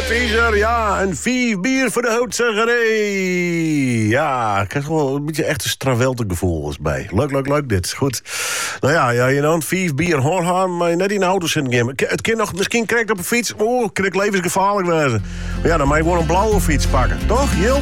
Teaser, ja. En 5 bier voor de houtzeggerij. Ja, ik krijg wel een beetje echt een stravelte gevoel bij. Leuk dit. Goed. Nou ja, je dan 5 bier hoorhaan, maar net in de auto's in de game. Het kind nog, misschien krijg ik op een fiets. Kan ik levensgevaarlijk wezen. Maar ja, dan mag je gewoon een blauwe fiets pakken. Toch, Jill?